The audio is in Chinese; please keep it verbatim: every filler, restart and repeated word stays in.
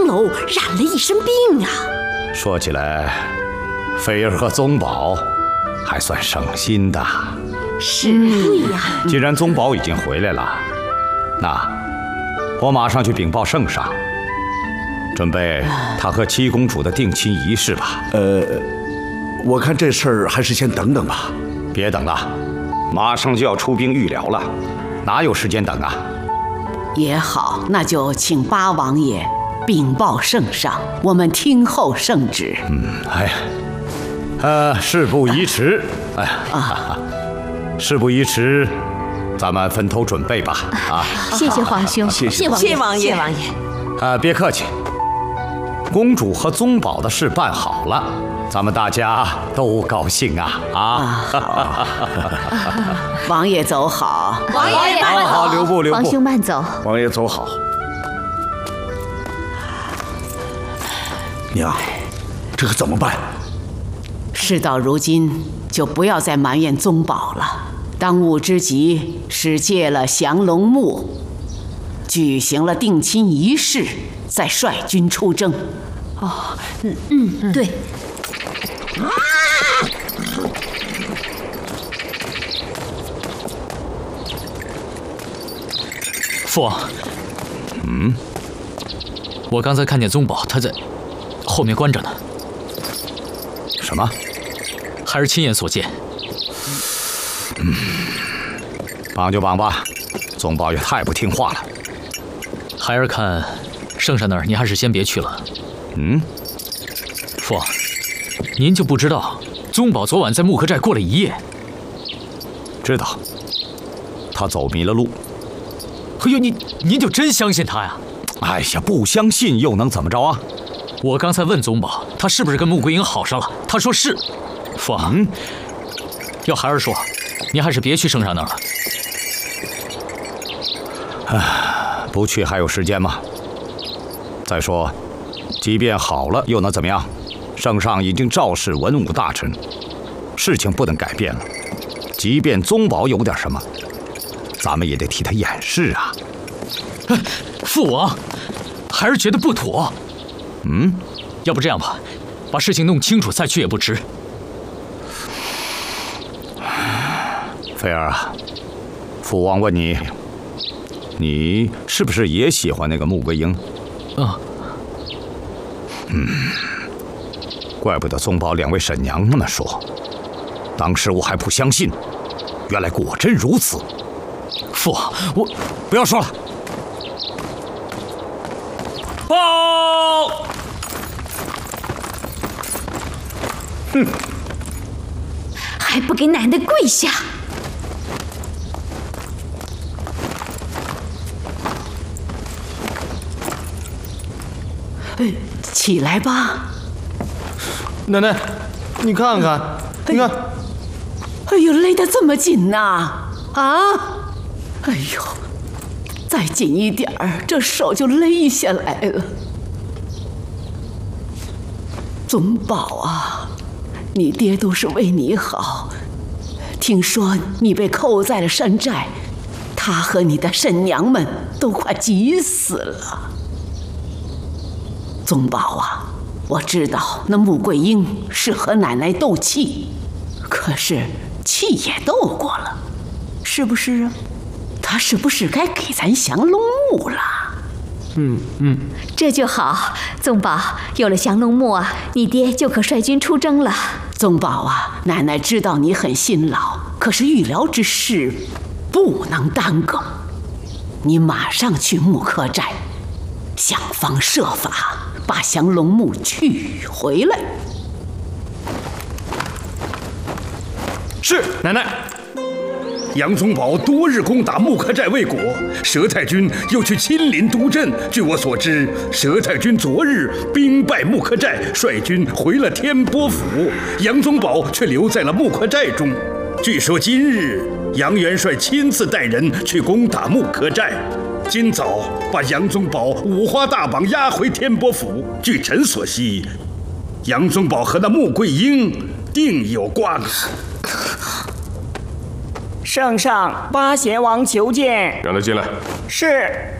楼，染了一身病啊。 说起来，菲儿和宗保还算省心的。 是，对呀。 既然宗保已经回来了，那我马上去禀报圣上，准备他和七公主的定亲仪式吧。 呃，我看这事儿还是先等等吧。 别等了，马上就要出兵预辽了，哪有时间等啊？ 也好，那就请八王爷禀报圣上，我们听候圣旨。 嗯，哎，呃，事不宜迟，哎呀， 啊， 事不宜迟，咱们分头准备吧。啊， 谢谢皇兄， 谢谢谢王爷，谢王爷。 啊，别客气，公主和宗保的事办好了，咱们大家都高兴啊！啊， 王爷走好， 王爷慢走， 好好留步留步， 皇兄慢走。 王爷走好。娘，这可怎么办？ 事到如今，就不要再埋怨宗保了。当务之急是借了降龙木，举行了定亲仪式，再率军出征。 哦，嗯嗯，对。 父王，嗯，我刚才看见宗保他在后面关着呢。 什么？ 孩儿亲眼所见。 嗯，绑就绑吧，宗保也太不听话了。 孩儿看，圣上那儿你还是先别去了。 嗯， 父王，您就不知道宗保昨晚在木柯寨过了一夜？ 知道，他走迷了路。 哎呦，您您就真相信他呀？ 哎呀，不相信又能怎么着啊？ 我刚才问宗保，他是不是跟穆桂英好上了？他说是。父王，嗯，要孩儿说，您还是别去圣上那儿了。 唉，不去还有时间吗？再说，即便好了又能怎么样？圣上已经昭示文武大臣，事情不能改变了。即便宗保有点什么，咱们也得替他掩饰啊。 父王，孩儿觉得不妥。 嗯， 要不这样吧，把事情弄清楚再去也不迟。 菲儿啊，父王问你，你是不是也喜欢那个穆桂英？ 啊。 嗯，怪不得宗保两位婶娘那么说，当时我还不相信，原来果真如此。 父王，我不要说了。报！ 哼，还不给奶奶跪下！ 哎，起来吧， 奶奶，你看看，你看， 哎呦，勒得这么紧呐！啊，哎呦，再紧一点儿，这手就勒下来了。宗保啊，你爹都是为你好。听说你被扣在了山寨，他和你的婶娘们都快急死了。宗保啊，我知道那穆桂英是和奶奶斗气，可是气也斗过了，是不是啊？她是不是该给咱降龙木了？ 嗯嗯， 这就好。宗保有了降龙木啊，你爹就可率军出征了。 宗保啊，奶奶知道你很辛劳，可是预疗之事不能耽搁，你马上去木柯寨，想方设法把降龙木取回来。 是，奶奶。杨宗保多日攻打木柯寨未果，佘太君又去亲临督阵。据我所知，佘太君昨日兵败木柯寨，率军回了天波府，杨宗保却留在了木柯寨中。据说今日杨元帅亲自带人去攻打木柯寨，今早把杨宗保五花大绑押回天波府。据臣所悉，杨宗保和那穆桂英定有瓜葛。 圣上，八贤王求见。 让他进来。 是。